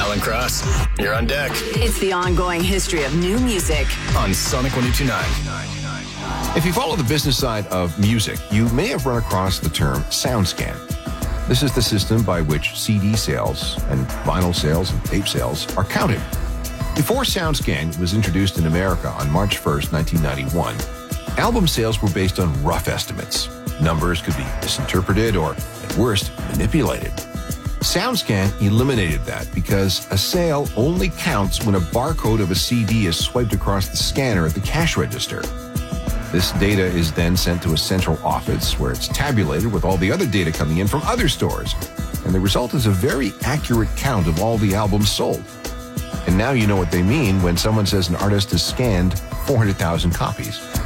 Alan Cross, you're on deck. It's the ongoing history of new music On Sonic 102.9. If you follow the business side of music, you may have run across the term SoundScan. This is the system by which CD sales and vinyl sales and tape sales are counted. Before SoundScan was introduced in America on March 1st, 1991, album sales were based on rough estimates. Numbers could be misinterpreted or, at worst, manipulated. SoundScan eliminated that because a sale only counts when a barcode of a CD is swiped across the scanner at the cash register. This data is then sent to a central office where it's tabulated with all the other data coming in from other stores. And the result is a very accurate count of all the albums sold. And now you know what they mean when someone says an artist has scanned 400,000 copies.